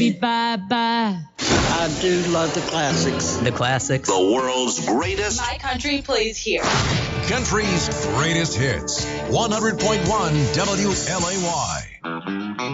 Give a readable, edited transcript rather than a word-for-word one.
Bye-bye. I do love the classics. The classics. The world's greatest. My country plays here. Country's greatest hits. 100.1 WLAY.